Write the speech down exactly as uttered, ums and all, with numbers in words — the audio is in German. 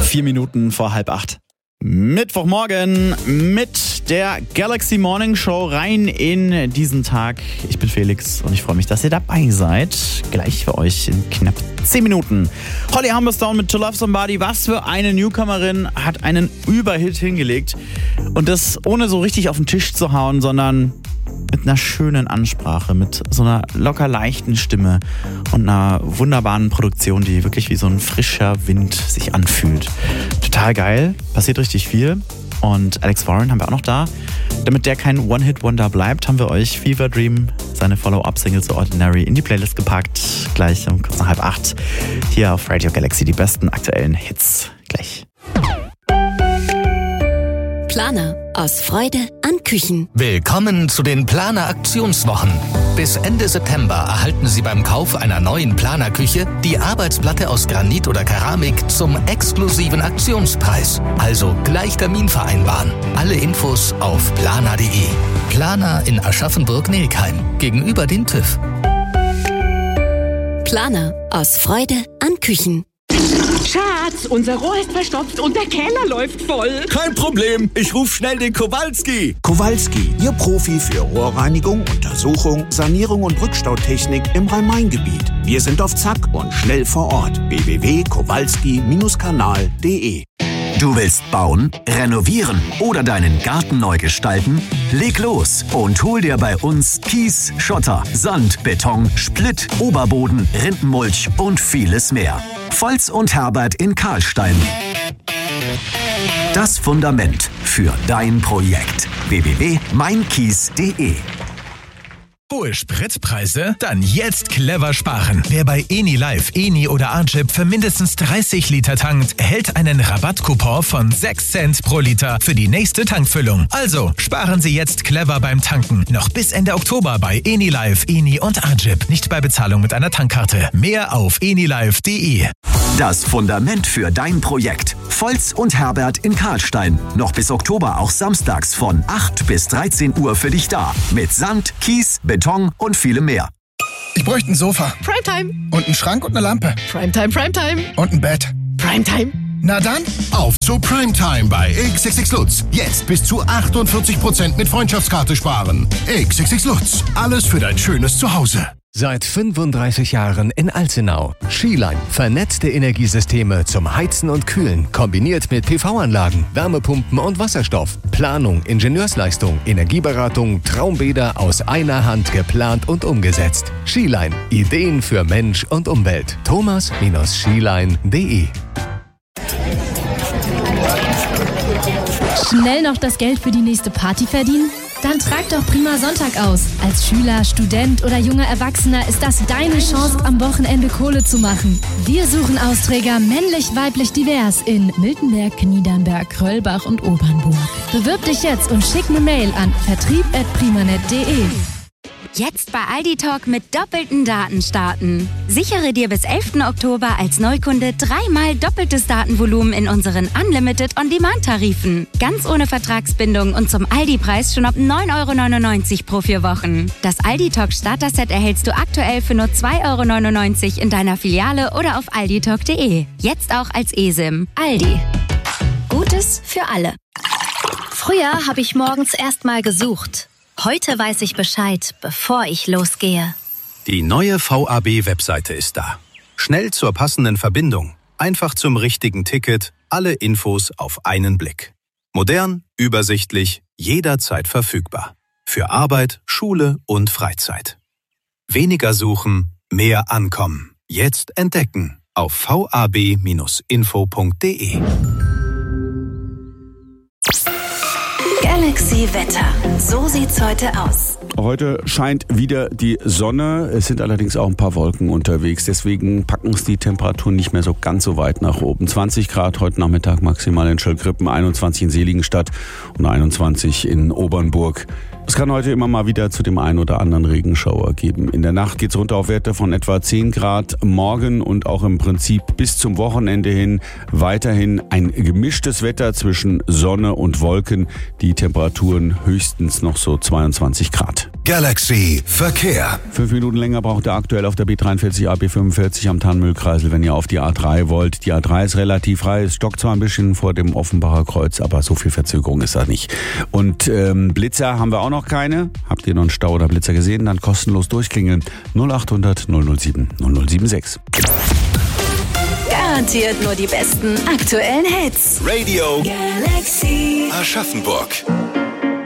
Vier Minuten vor halb acht. Mittwochmorgen mit der Galaxy Morning Show rein in diesen Tag. Ich bin Felix und ich freue mich, dass ihr dabei seid. Gleich für euch in knapp zehn Minuten. Holly Humberstone mit To Love Somebody. Was für eine Newcomerin, hat einen Überhit hingelegt. Und das ohne so richtig auf den Tisch zu hauen, sondern mit einer schönen Ansprache, mit so einer locker leichten Stimme und einer wunderbaren Produktion, die wirklich wie so ein frischer Wind sich anfühlt. Total geil, passiert richtig viel. Und Alex Warren haben wir auch noch da. Damit der kein One-Hit-Wonder bleibt, haben wir euch Fever Dream, seine Follow-up-Single zu Ordinary, in die Playlist gepackt. Gleich um kurz nach halb acht. Hier auf Radio Galaxy die besten aktuellen Hits. Gleich. Planer aus Freude an Küchen. Willkommen zu den Planer-Aktionswochen. Bis Ende September erhalten Sie beim Kauf einer neuen Planer-Küche die Arbeitsplatte aus Granit oder Keramik zum exklusiven Aktionspreis. Also gleich Termin vereinbaren. Alle Infos auf planer punkt de. Planer in Aschaffenburg-Nelkheim gegenüber dem TÜV. Planer aus Freude an Küchen. Schatz, unser Rohr ist verstopft und der Keller läuft voll. Kein Problem, ich rufe schnell den Kowalski. Kowalski, Ihr Profi für Rohrreinigung, Untersuchung, Sanierung und Rückstautechnik im Rhein-Main-Gebiet. Wir sind auf Zack und schnell vor Ort. w w w punkt kowalski kanal punkt de. Du willst bauen, renovieren oder deinen Garten neu gestalten? Leg los und hol dir bei uns Kies, Schotter, Sand, Beton, Splitt, Oberboden, Rindenmulch und vieles mehr. Volz und Herbert in Karlstein. Das Fundament für dein Projekt. w w w punkt mein kies punkt de. Hohe Spritpreise? Dann jetzt clever sparen. Wer bei Enilive, Eni oder Arjip für mindestens dreißig Liter tankt, erhält einen Rabattcoupon von sechs Cent pro Liter für die nächste Tankfüllung. Also sparen Sie jetzt clever beim Tanken. Noch bis Ende Oktober bei Enilive, Eni und Arjip. Nicht bei Bezahlung mit einer Tankkarte. Mehr auf enilive punkt de. Das Fundament für dein Projekt. Volz und Herbert in Karlstein. Noch bis Oktober auch samstags von acht bis dreizehn Uhr für dich da. Mit Sand, Kies, Beton und vielem mehr. Ich bräuchte ein Sofa. Primetime. Und einen Schrank und eine Lampe. Primetime, Primetime. Und ein Bett. Primetime. Na dann, auf zu Primetime bei X X X Lutz. Jetzt bis zu achtundvierzig Prozent mit Freundschaftskarte sparen. X X X Lutz. Alles für dein schönes Zuhause. Seit fünfunddreißig Jahren in Alzenau. Schielein. Vernetzte Energiesysteme zum Heizen und Kühlen. Kombiniert mit P V-Anlagen, Wärmepumpen und Wasserstoff. Planung, Ingenieursleistung, Energieberatung, Traumbäder aus einer Hand geplant und umgesetzt. Schielein. Ideen für Mensch und Umwelt. thomas schielein punkt de. Schnell noch das Geld für die nächste Party verdienen? Dann trag doch Prima Sonntag aus. Als Schüler, Student oder junger Erwachsener ist das deine Chance, am Wochenende Kohle zu machen. Wir suchen Austräger männlich, weiblich, divers in Miltenberg, Niedernberg, Röllbach und Obernburg. Bewirb dich jetzt und schick eine Mail an vertrieb at primanet punkt de. Jetzt bei Aldi Talk mit doppelten Daten starten. Sichere dir bis elften Oktober als Neukunde dreimal doppeltes Datenvolumen in unseren Unlimited On-Demand-Tarifen. Ganz ohne Vertragsbindung und zum Aldi-Preis schon ab neun Euro neunundneunzig pro vier Wochen. Das Aldi Talk Starter-Set erhältst du aktuell für nur zwei Euro neunundneunzig in deiner Filiale oder auf aldi talk punkt de. Jetzt auch als eSIM. Aldi. Gutes für alle. Früher habe ich morgens erst mal gesucht. Heute weiß ich Bescheid, bevor ich losgehe. Die neue V A B-Webseite ist da. Schnell zur passenden Verbindung, einfach zum richtigen Ticket, alle Infos auf einen Blick. Modern, übersichtlich, jederzeit verfügbar. Für Arbeit, Schule und Freizeit. Weniger suchen, mehr ankommen. Jetzt entdecken auf v a b info punkt de. Galaxy Wetter. So sieht's heute aus. Heute scheint wieder die Sonne. Es sind allerdings auch ein paar Wolken unterwegs. Deswegen packen es die Temperaturen nicht mehr so ganz so weit nach oben. zwanzig Grad heute Nachmittag maximal in Schöllgrippen, einundzwanzig in Seligenstadt und einundzwanzig in Obernburg. Es kann heute immer mal wieder zu dem einen oder anderen Regenschauer geben. In der Nacht geht's runter auf Werte von etwa zehn Grad. Morgen und auch im Prinzip bis zum Wochenende hin weiterhin ein gemischtes Wetter zwischen Sonne und Wolken. Die Temperaturen höchstens noch so zweiundzwanzig Grad. Galaxy Verkehr. Fünf Minuten länger braucht ihr aktuell auf der B dreiundvierzig, A B fünfundvierzig am Tannmühlkreisel, wenn ihr auf die A drei wollt. Die A drei ist relativ frei, es stockt zwar ein bisschen vor dem Offenbacher Kreuz, aber so viel Verzögerung ist da nicht. Und ähm, Blitzer haben wir auch noch keine. Habt ihr noch einen Stau oder Blitzer gesehen? Dann kostenlos durchklingeln. null acht hundert null null sieben null null sieben sechs. Garantiert nur die besten aktuellen Hits. Radio Galaxy Aschaffenburg.